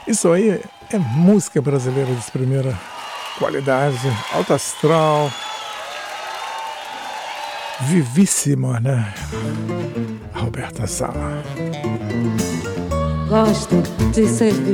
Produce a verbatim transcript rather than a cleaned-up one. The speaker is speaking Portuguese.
Isso aí é música brasileira de primeira qualidade, alto astral, vivíssima, né? Roberta Sala. Gosto de ser